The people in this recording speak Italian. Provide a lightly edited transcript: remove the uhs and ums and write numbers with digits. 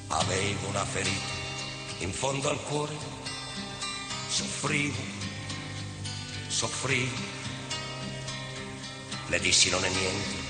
Avevo una ferita in fondo al cuore, soffrivo. Le dissi non è niente,